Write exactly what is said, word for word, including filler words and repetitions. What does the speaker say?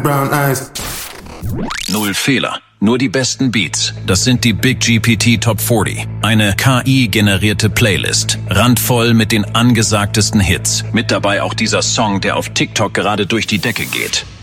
brown eyes. Null Fehler, nur die besten Beats. Das sind die Big G P T Top vierzig. Eine K I-generierte Playlist. Randvoll mit den angesagtesten Hits. Mit dabei auch dieser Song, der auf TikTok gerade durch die Decke geht.